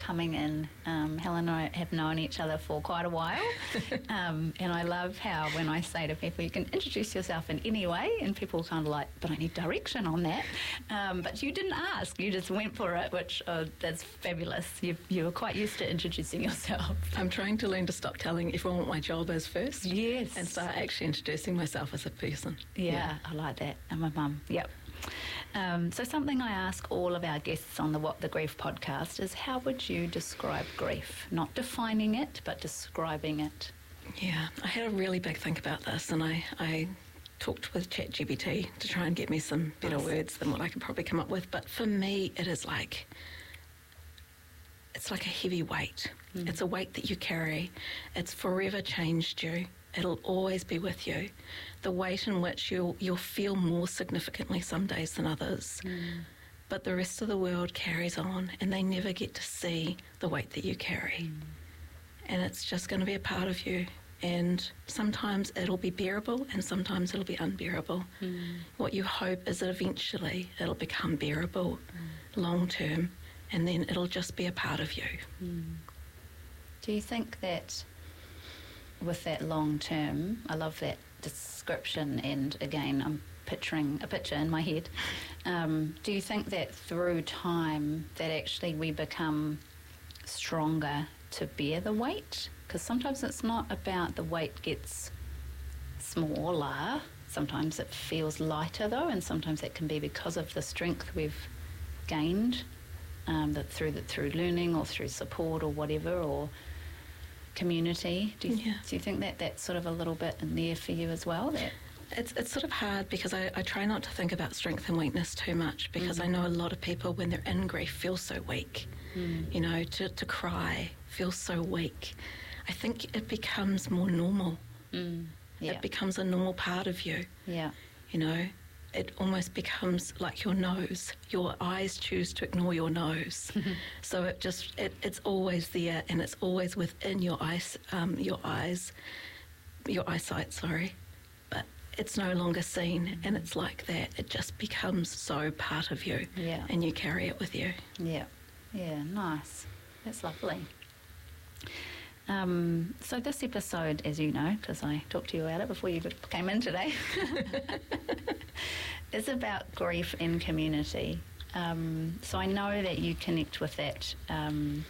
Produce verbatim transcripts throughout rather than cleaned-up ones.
coming in. Um, Helen and I have known each other for quite a while, um, and I love how when I say to people, you can introduce yourself in any way, and people kind of like, but I need direction on that. Um, but you didn't ask, you just went for it, which uh, that's fabulous. You, you were quite used to introducing yourself. I'm trying to learn to stop telling everyone what my job is first. Yes. And start actually introducing myself as a person. Yeah, yeah. I like that. And my mum, yep. Um, so something I ask all of our guests on the What the Grief podcast is, how would you describe grief? Not defining it, but describing it. Yeah, I had a really big think about this, and I, I talked with ChatGPT to try and get me some better Nice. words than what I could probably come up with. But for me, it is like, it's like a heavy weight. Mm. It's a weight that you carry. It's forever changed you. It'll always be with you. The weight in which you'll, you'll feel more significantly some days than others. Mm. But the rest of the world carries on, and they never get to see the weight that you carry. Mm. And it's just going to be a part of you. And sometimes it'll be bearable, and sometimes it'll be unbearable. Mm. What you hope is that eventually it'll become bearable, mm. long term, and then it'll just be a part of you. Mm. Do you think that with that long term, I love that description, and again, I'm picturing a picture in my head. Um, do you think that through time that actually we become stronger to bear the weight? Because sometimes it's not about the weight gets smaller. Sometimes it feels lighter though, and sometimes that can be because of the strength we've gained um, that through the, through learning or through support or whatever, or community. Do you, yeah. do you think that that's sort of a little bit in there for you as well? That It's it's sort of hard because I, I try not to think about strength and weakness too much, because mm. I know a lot of people when they're in grief feel so weak. Mm. You know, to, to cry feels so weak. I think it becomes more normal. Mm. Yeah. It becomes a normal part of you. Yeah. You know, it almost becomes like your nose. Your eyes choose to ignore your nose. So it just, it, it's always there, and it's always within your eyes, um, your eyes, your eyesight, sorry. But it's no longer seen, and it's like that. It just becomes so part of you. Yeah. And you carry it with you. Yeah. Yeah, nice. That's lovely. Um, so this episode, as you know, because I talked to you about it before you came in today, is about grief in community. Um, so I know that you connect with that um,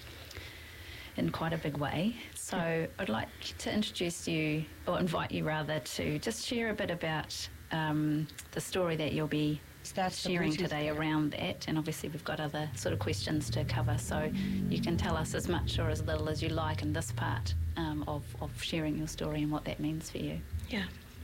in quite a big way. So I'd like to introduce you, or invite you rather, to just share a bit about um, the story that you'll be sharing today around that, and obviously we've got other sort of questions to cover, so you can tell us as much or as little as you like in this part um, of, of sharing your story and what that means for you. Yeah.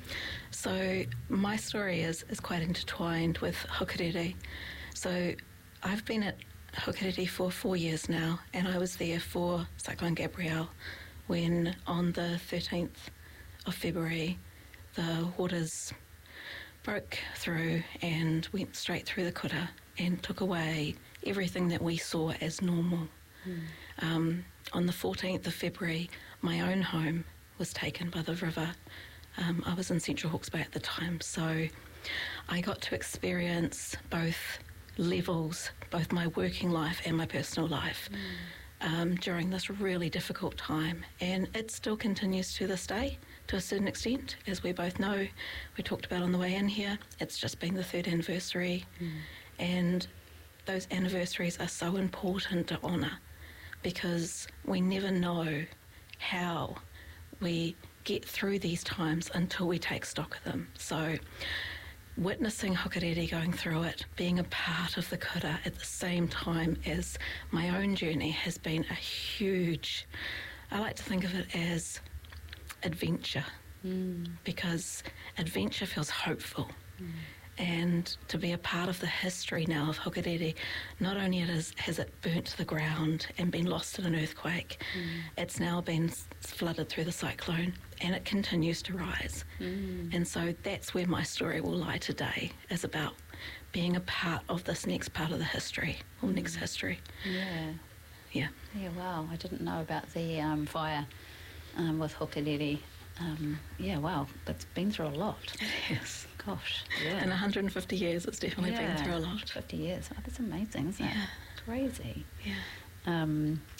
So my story is, is quite intertwined with Hokorere. So I've been at Hokorere for four years now, and I was there for Cyclone Gabrielle when on the thirteenth of February the waters broke through and went straight through the kura and took away everything that we saw as normal. Mm. Um, on the fourteenth of February, my own home was taken by the river. Um, I was in Central Hawke's Bay at the time, so I got to experience both levels, both my working life and my personal life, mm. um, during this really difficult time. And it still continues to this day, to a certain extent. As we both know, we talked about on the way in here, it's just been the third anniversary, mm. and those anniversaries are so important to honour, because we never know how we get through these times until we take stock of them. So witnessing Hokorere going through it, being a part of the kura at the same time as my own journey, has been a huge, I like to think of it as adventure, mm. because adventure feels hopeful. Mm. And to be a part of the history now of Hokorere, not only it is, has it burnt to the ground and been lost in an earthquake, mm. it's now been flooded through the cyclone, and it continues to rise. Mm. And so that's where my story will lie today, is about being a part of this next part of the history, or mm. next history. Yeah. Yeah. Yeah, wow. I didn't know about the um, fire um, with Hokorere. Um, yeah, wow. It's been through a lot. It has. Gosh, yeah. In one hundred fifty years, it's definitely yeah. been through a lot. fifty years. Oh, that's amazing, isn't yeah. it? Crazy. Yeah. Um,